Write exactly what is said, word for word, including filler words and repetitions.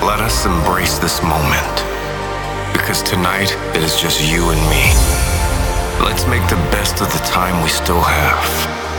Let us embrace this moment, because tonight it is just you and me. Let's make the best of the time we still have.